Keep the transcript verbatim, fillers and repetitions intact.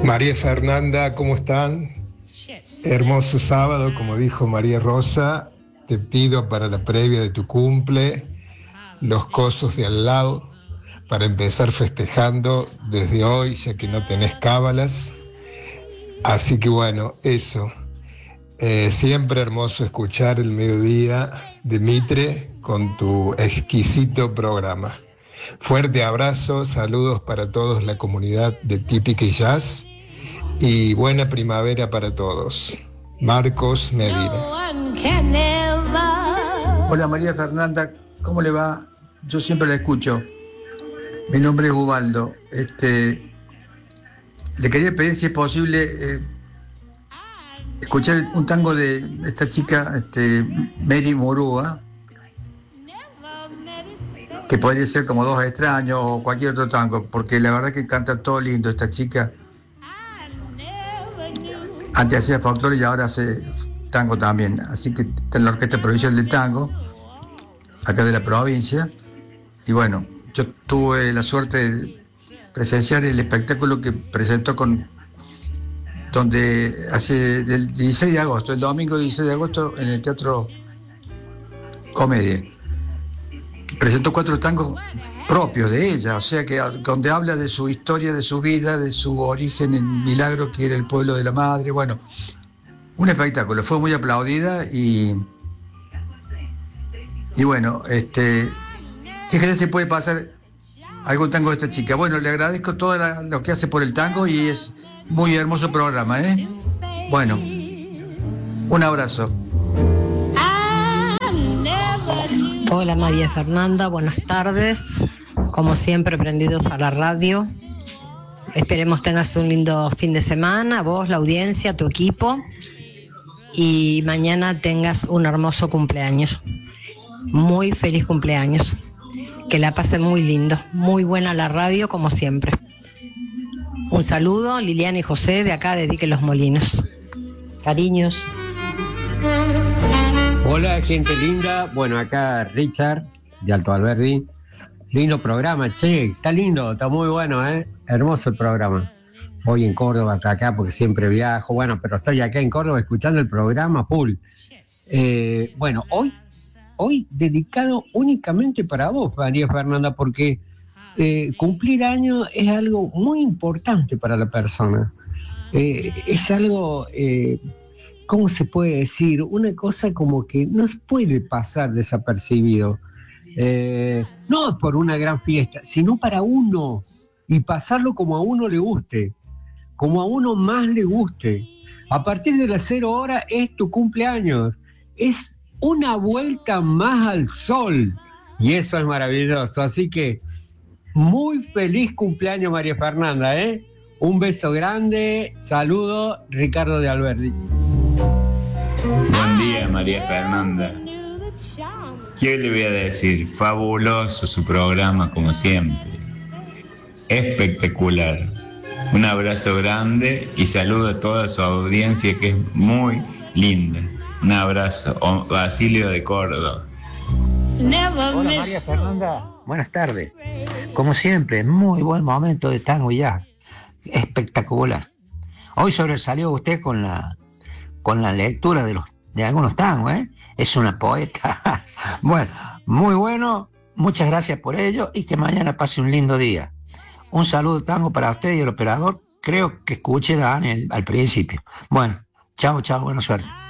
María Fernanda, ¿cómo están? Hermoso sábado, como dijo María Rosa. Te pido para la previa de tu cumple los cosos de al lado para empezar festejando desde hoy, ya que no tenés cábalas. Así que bueno, eso. Eh, siempre hermoso escuchar el mediodía de Mitre con tu exquisito programa. Fuerte abrazo, saludos para todos la comunidad de Típica y Jazz y buena primavera para todos. Marcos Medina. Hola María Fernanda, ¿cómo le va? Yo siempre la escucho. Mi nombre es Ubaldo. Este, le quería pedir si es posible eh, escuchar un tango de esta chica, este, Mary Murúa, que podría ser como Dos Extraños o cualquier otro tango, porque la verdad que canta todo lindo esta chica. Antes hacía folclore y ahora hace tango también. Así que está en la Orquesta Provincial de Tango, acá de la provincia. Y bueno, yo tuve la suerte de presenciar el espectáculo que presentó con donde hace del dieciséis de agosto, el domingo dieciséis de agosto, en el Teatro Comedia. Presentó cuatro tangos propios de ella, o sea que donde habla de su historia, de su vida, de su origen en Milagro, que era el pueblo de la madre. Bueno, un espectáculo, fue muy aplaudida y y bueno, este, fíjese si puede pasar algún tango de esta chica. Bueno, le agradezco todo la, lo que hace por el tango y es muy hermoso programa, ¿eh? Bueno, un abrazo. Hola María Fernanda, buenas tardes. Como siempre, prendidos a la radio. Esperemos tengas un lindo fin de semana, vos, la audiencia, tu equipo. Y mañana tengas un hermoso cumpleaños. Muy feliz cumpleaños. Que la pasen muy lindo. Muy buena la radio, como siempre. Un saludo, Liliana y José, de acá de Dique Los Molinos. Cariños. Hola, gente linda. Bueno, acá Richard, de Alto Alberdi. Lindo programa, che, está lindo, está muy bueno, ¿eh? Hermoso el programa. Voy en Córdoba hasta acá porque siempre viajo, bueno, pero estoy acá en Córdoba escuchando el programa full. Eh, bueno, hoy, hoy dedicado únicamente para vos, María Fernanda, porque eh, cumplir años es algo muy importante para la persona. Eh, es algo, eh, ¿cómo se puede decir? Una cosa como que no puede pasar desapercibido. Eh, no por una gran fiesta, sino para uno, y pasarlo como a uno le guste, como a uno más le guste. A partir de las cero horas es tu cumpleaños, es una vuelta más al sol, y eso es maravilloso. Así que muy feliz cumpleaños, María Fernanda, ¿eh? Un beso grande, saludo, Ricardo de Alberdi. Buen día, María Fernanda. ¿Qué le voy a decir? Fabuloso su programa, como siempre. Espectacular. Un abrazo grande y saludo a toda su audiencia, que es muy linda. Un abrazo. Basilio de Córdoba. Hola María Fernanda, buenas tardes. Como siempre, muy buen momento de tango y jazz. Espectacular. Hoy sobresalió usted con la, con la lectura de los de algunos tangos, ¿eh? Es una poeta. Bueno, muy bueno, muchas gracias por ello y que mañana pase un lindo día. Un saludo tango para usted y el operador. Creo que escuché a Daniel al principio. Bueno, chao, chao, buena suerte.